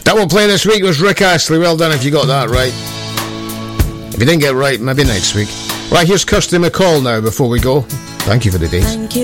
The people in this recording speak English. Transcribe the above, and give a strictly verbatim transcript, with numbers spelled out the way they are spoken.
That one playing this week was Rick Astley. Well done if you got that right. If you didn't get it right, maybe next week. Right, here's Kirsty MacColl now before we go. Thank you for the dates. Thank you.